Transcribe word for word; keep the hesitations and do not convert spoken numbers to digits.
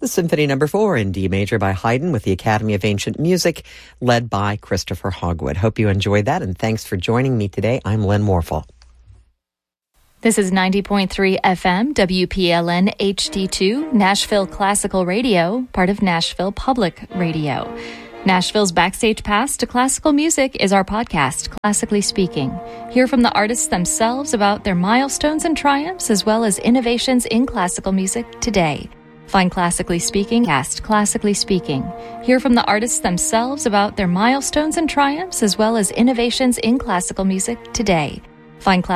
the Symphony Number Four in D major by Haydn with the Academy of Ancient Music, led by Christopher Hogwood. Hope you enjoyed that, and thanks for joining me today. I'm Lynn Morphle. This is ninety point three F M, W P L N H D two, Nashville Classical Radio, part of Nashville Public Radio. Nashville's Backstage Pass to Classical Music is our podcast, Classically Speaking. Hear from the artists themselves about their milestones and triumphs, as well as innovations in classical music today. Find Classically Speaking, cast Classically Speaking. Hear from the artists themselves about their milestones and triumphs, as well as innovations in classical music today. Find